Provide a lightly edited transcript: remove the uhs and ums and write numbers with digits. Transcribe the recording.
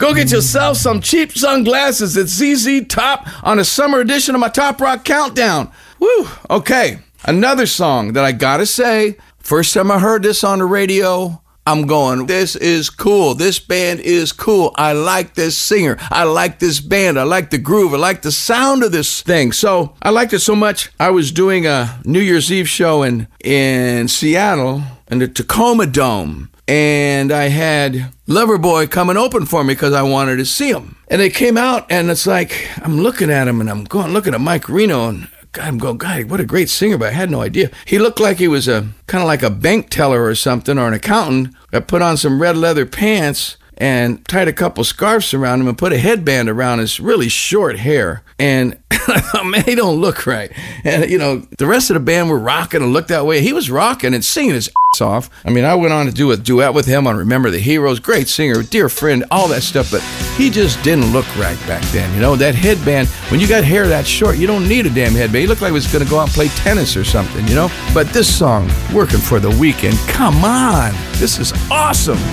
Go get yourself some cheap sunglasses at ZZ Top on a summer edition of my Top Rock Countdown. Woo! Okay, another song that I gotta say, first time I heard this on the radio, I'm going, this is cool. This band is cool. I like this singer. I like this band. I like the groove. I like the sound of this thing. So I liked it so much, I was doing a New Year's Eve show in Seattle in the Tacoma Dome. And I had Loverboy come and open for me because I wanted to see him. And they came out, and it's like, I'm looking at him, and I'm going looking at Mike Reno, and I'm going, God, what a great singer, but I had no idea. He looked like he was kind of like a bank teller or something, or an accountant that put on some red leather pants and tied a couple scarves around him and put a headband around his really short hair. And I thought, man, he don't look right. And, you know, the rest of the band were rocking and looked that way. He was rocking and singing his ass off. I mean, I went on to do a duet with him on Remember the Heroes. Great singer, dear friend, all that stuff. But he just didn't look right back then. You know, that headband, when you got hair that short, you don't need a damn headband. He looked like he was going to go out and play tennis or something, you know. But this song, Working for the Weekend, come on. This is awesome.